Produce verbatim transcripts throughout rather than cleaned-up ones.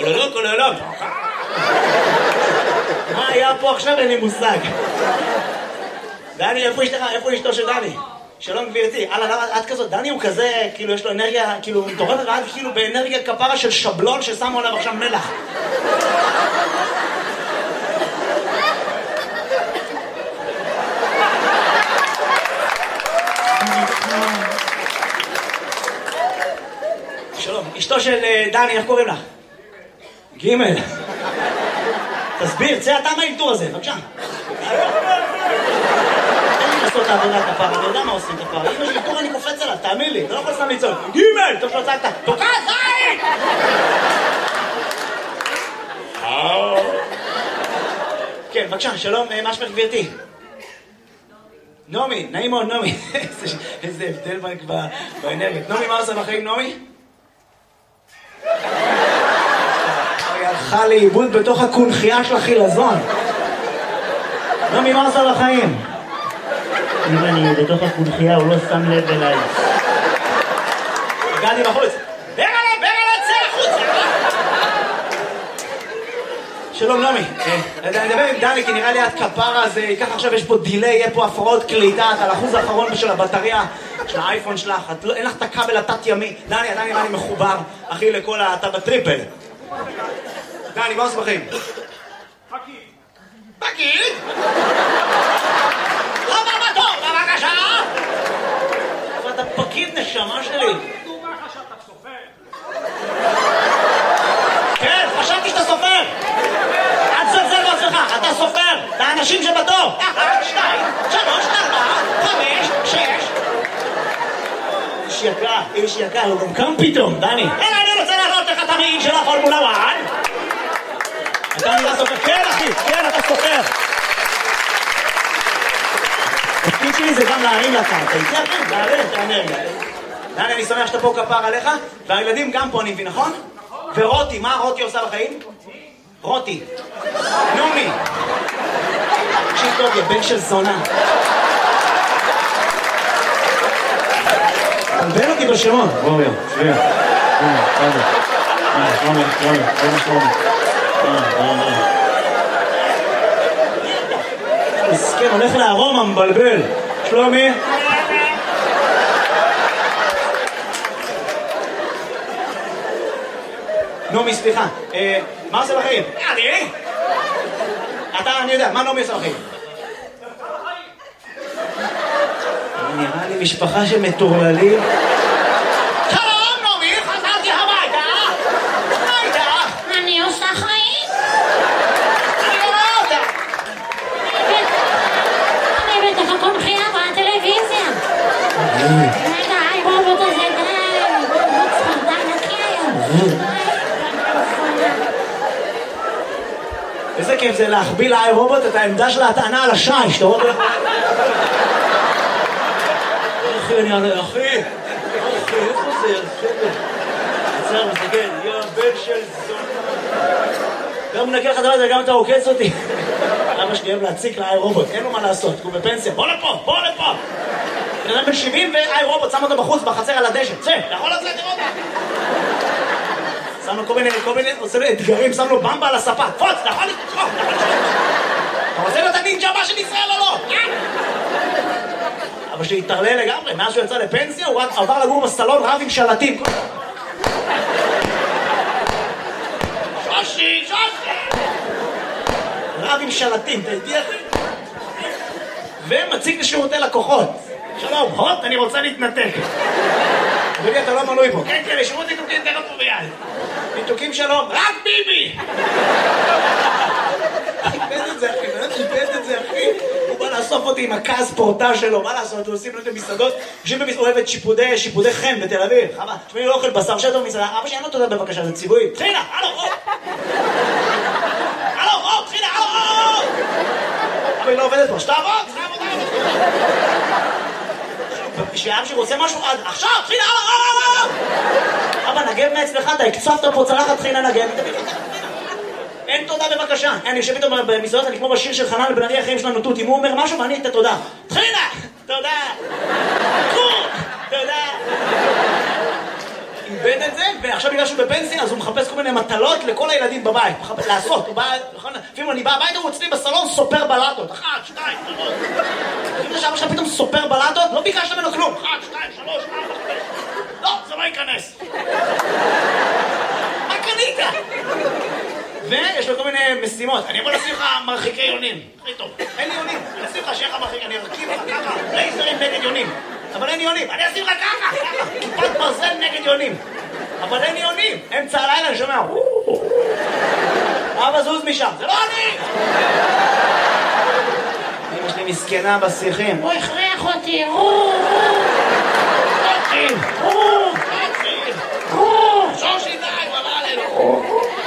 כוללו, כוללו. מה היה פה עכשיו? אין לי מושג. דני, איפה אשתך? איפה אשתו של דני? שלום גבירתי. הלאה, למה את כזאת? דני הוא כזה, כאילו יש לו אנרגיה, כאילו מטורפת, ואת כאילו באנרגיה כפרה של שבלון ששמו עליו עכשיו מלח. שלום, אשתו של דני, איך קוראים לך? גימל. תסביר, צא אתה מהאלתור הזה, בבקשה. אין לי לעשות את העבודה כפרה, אני יודע מה עושים כפרה. אם יש אלתור אני קופץ עליו, תאמין לי, אתה לא יכול סתם לצעוד. גימל! טוב שלא צעקת, תוקע זין! כן, בבקשה, שלום, מה שמך גבירתי? נעמי, נעים מאוד נעמי. איזה הבדל באנרגיות. נעמי, מה עושה בחיים נעמי? היא הלכה לאיבוד בתוך הקונחייה של החילזון. נעמי, מה עושה בחיים? אם אני בתוך הקונחייה הוא לא שם לב אליי. הגעתי בחוץ. ברלה, ברלה, צא החוצה! שלום נעמי, אני מדבר עם דני כי נראה לי את כפרה הזה, ככה עכשיו יש פה דיליי, יהיה פה הפרעות קליטה, את על אחוז האחרון של הבטריה של האייפון שלך, אין לך את הכבל התת ימי. דני, דני, דני מחובר, אחי, לכל אתה בטריפל. דני, מה עושה בחיים? פקיד. פקיד? חבר בתור, בבקשה! אבל אתה פקיד נשמה שלי. דומה לך שאתה סופר. כן, חשבתי שאתה סופר. אל תזלזל בעצמך, אתה סופר. את האנשים שבתור. אחת, שתיים, שלוש, ארבע, חמש, שש. איש יקר, איש יקר, הוא גם קם פתאום, דני. אלא אני רוצה להראות לך את המעיל של הפורמולה אחת. אתה נראה סופר. כן, אחי, כן, אתה סופר. התפקיד שלי זה גם להרים לקרקע. איתי אחי, להרים את האנרגיה. דני, אני שמח שאתה פה כפר עליך, והילדים גם פה, אני מבין, נכון? ורותי, מה רותי עושה בחיים? רותי. נעמי. תקשיב טוב, יא בן של זונה. תלבן אותי בשמות. בואו, יו, שביע. הנה, תודה. הנה, שלומי, שלומי, שלומי, שלומי. מסכן, הולך לארומה, מבלבל. שלומי. נעמי, סליחה, מה עושה בחיים? אני? אתה, אני יודע, מה נעמי עושה בחיים? נראה לי משפחה שמטורללים. שלום, נעמי, חזרתי הביתה. מה איתך? אני עושה חיים. אני לא רואה אותה. אני בתוך הקונחייה בטלוויזיה. רגע, היי רובוט הזה, די, רובוט ספרדה נקי היום. איזה כיף זה להחביא לאי רובוט את העמדה של ההטענה על השיש, אתה רואה? אחי, אני ענה, אחי, אחי, איפה זה? עצר, מסתכל, יא בן של זונה. גם מנקה לך דבר הזה, גם אתה עוקץ אותי. אבא שלי אוהב להציק לאי רובוט, אין לו מה לעשות, הוא בפנסיה, בוא לפה, בוא לפה. בן אדם בן שבעים ואי רובוט, שם אותו בחוץ, בחצר על הדשא, צא, אתה יכול לצאת לראות? שמנו כל מיני, כל מיני, עושה לו אתגרים, שמנו לו במבה על הספה, פוץ, אתה יכול לתקוף, אתה יכול לתקוף. אתה רוצה להיות הנינג'ה הבא של ישראל או לא? אבא שלי התערלל לגמרי, מאז שהוא יצא לפנסיה, הוא רק עבר לגור בסלון רב עם שלטים. שושי, שושי! רב עם שלטים, אתה איתי אחי? ומציג לשירותי לקוחות. שלום, הוט, אני רוצה להתנתק. אדוני, אתה לא מנוי פה. כן, כן, לשירות ניתוקים תכף פה ביד. ניתוקים שלום, רק ביבי! איבד את זה, אחי, באמת איבד את זה, אחי. הוא בא לאסוף אותי עם הכעס פורטה שלו, מה לעשות? הוא עושים לו את המסעדות. יושבים במסעדות, אוהבת שיפודי, שיפודי חן בתל אביב. חבל, תשמעי, לא אוכל בשר שטו במסעדה. אבא שאין לו תודה בבקשה, זה ציווי. תחילה, הלו, או! הלו, או, תחילה, הלו, או! אבא, היא לא עובדת פה, שתעבוד, שתעבוד, שאב שרוצה משהו, עכשיו, תחילה, הלו, או! אבא, נגב מאצלך, אתה הקצפת פה צלחת, תחילה נגב. אין תודה בבקשה. אני יושב איתו במסעדות, אני כמו בשיר של חנן בן ארי, החיים שלנו תות. אם הוא אומר משהו ואני אתן תודה. תחילה! תודה! תודה! איבד את זה ועכשיו בגלל שהוא בפנסיה, אז הוא מחפש כל מיני מטלות לכל הילדים בבית. מחפש לעשות, הוא בא, לפעמים אני בא הביתה, הוא אצלי בסלון סופר בלטות. אחת, שתיים, שלוש. לפעמים שאבא שלך פתאום סופר בלטות, לא ביקשת ממנו כלום. אחת, שתיים, שלוש, ארבע, חמש. לא, זה לא ייכנס. מה קנית? ויש לו כל מיני משימות. אני יכול לשים לך מרחיקי יונים. הכי טוב. אין לי יונים. אני אשים לך שיהיה לך מרחיק, אני ארכיב לך ככה. לייזרים נגד יונים. אבל אין יונים. אני אשים לך ככה, ככה. כיפת ברזל נגד יונים. אבל אין יונים. אמצע הלילה אני שומע. אבא זוז משם. זה לא אני! אמא שלי מסכנה בשיחים. הוא הכריח אותי. שושי די, הוא אמר עלינו.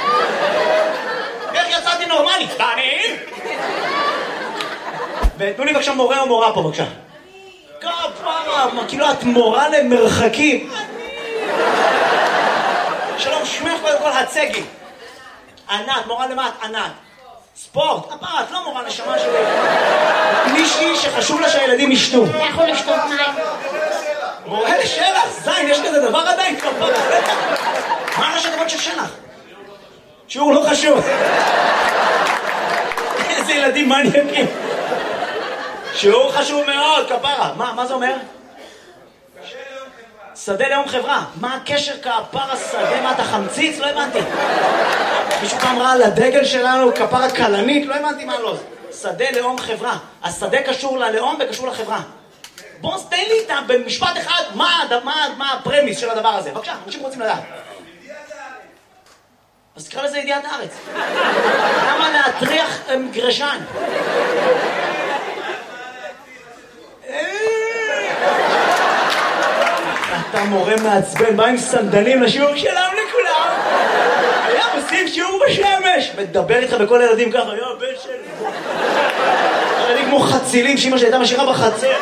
איך יצאתי נורמלי? דני? ותנו לי בבקשה מורה או מורה פה בבקשה. כפרה, כאילו את מורה למרחקים. שלום, שמך קודם כל הצגי. ענת, מורה למה את? ענת. ספורט, כפרה, את לא מורה נשמה שלי. מישהי שחשוב לה שהילדים ישתו. לכו לשתות מים. מורה לשלח, זין, יש כזה דבר עדיין כפרה. מה ראשי דבר של שלח? שיעור לא חשוב. איזה ילדים מעניינים. שיעור חשוב מאוד, כפרה. מה, מה זה אומר? שדה לאום חברה. מה הקשר כפרה שדה? מה אתה חמציץ? לא הבנתי. מישהו פעם ראה על הדגל שלנו כפרה קלנית? לא הבנתי מה לא. שדה לאום חברה. השדה קשור ללאום וקשור לחברה. בוא תן לי איתה במשפט אחד מה, מה, מה הפרמיס של הדבר הזה. בבקשה, אנשים רוצים לדעת. אז תקרא לזה ידיעת הארץ. למה להטריח גרשן? אתה מורה מעצבן, בא עם סנדלים לשיעור שלם לכולם. היה עושים שיעור בשמש. מדבר איתך בכל הילדים ככה, היה בן של... ילדים כמו חצילים, שאמא שהייתה משאירה בחצר.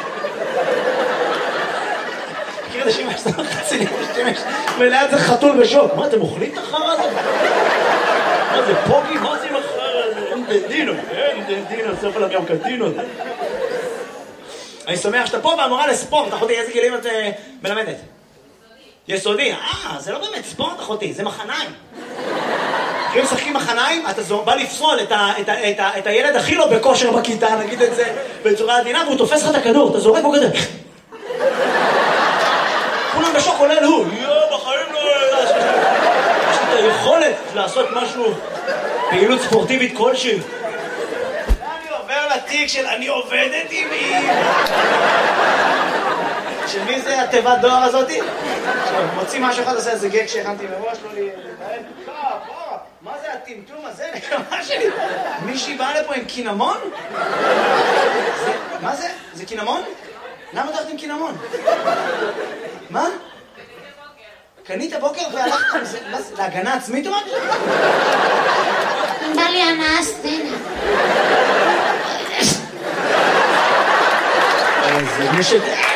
מכיר את השמש, זה לא חצילים בשמש. וליד זה חתול בשוק. מה, אתם אוכלים את החרא הזה? מה זה, פוגי? מה זה עם החרא הזה? אין דנדינו, אין דנדינו, סוף עליו גם קטינות. אני שמח שאתה פה והמורה לספורט. אחותי, איזה גילים את מלמדת? יסודי. אה, זה לא באמת ספורט, אחותי, זה מחניים. כשהם משחקים מחניים, אתה בא לפסול את הילד הכי לא בכושר בכיתה, נגיד את זה בצורה עדינה, והוא תופס לך את הכדור, אתה זורק בו כזה. כולם בשוק עולה לו, יואו, בחיים לא... יש לי את היכולת לעשות משהו, פעילות ספורטיבית כלשהי. אני עובר לתיק של אני עובדת עם מי. של מי זה התיבת דואר הזאתי? מוציא משהו אחד, עושה איזה גג שהכנתי מראש, לא לי... מה זה הטמטום הזה? נקמה שלי. מישהי באה לפה עם קינמון? מה זה? זה קינמון? למה אתה הולכת עם קינמון? מה? קנית בוקר והלכת עם זה? להגנה עצמית או משהו? בא לי הנאה סצנה. זה מי ש...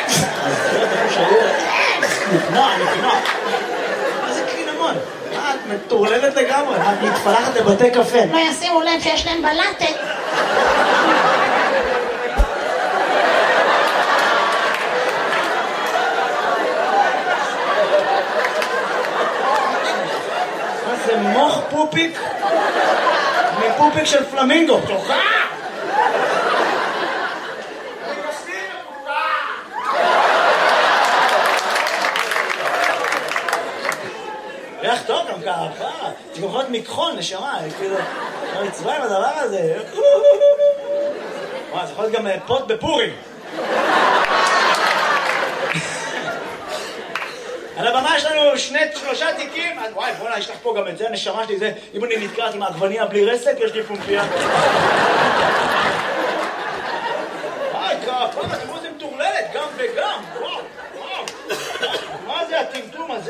נקנוע, נקנוע. מה זה קינמון? מה, את מטורללת לגמרי? את מתפלחת לבתי קפה. לא ישימו לב שיש להם בלטת. מה זה מוח פופיק? מפופיק של פלמינגו. תוכה! ריח טוב גם ככה, זה גם יכול להיות מקחון, נשמה, כאילו, לא נצבע עם הדבר הזה. וואי, זה יכול להיות גם פוט בפורים. על הבמה יש לנו שני, שלושה תיקים, וואי, בוא'נה, יש לך פה גם את זה, הנשמה שלי, זה, אם אני נתקעת עם העגבניה בלי רסק, יש לי פומפיה. וואי, כפה, תראו זה מטורללת, גם וגם, וואו, וואו. מה זה הטמטום הזה?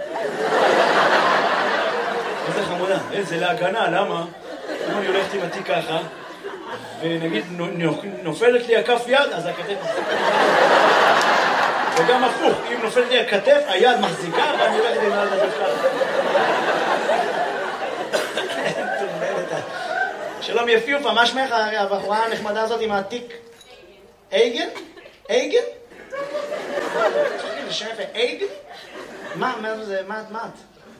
איזה חמודה, איזה להגנה, למה? אם אני הולכת עם התיק ככה, ונגיד נופלת לי הכף יד, אז הכתף... וגם הפוך, אם נופלת לי הכתף, היד מחזיקה, ואני הולכת עם יד ככה. שלום יפיופה, מה שמך הבחורה הנחמדה הזאת עם התיק? אייגן? אייגן? צריכים לשם יפה, אייגן? מה, מה זה, מה, מה את?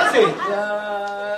יופי.